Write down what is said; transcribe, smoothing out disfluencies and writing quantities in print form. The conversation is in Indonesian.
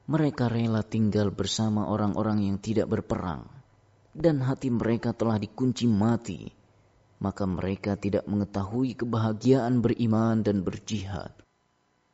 Mereka rela tinggal bersama orang-orang yang tidak berperang, dan hati mereka telah dikunci mati. Maka mereka tidak mengetahui kebahagiaan beriman dan berjihad.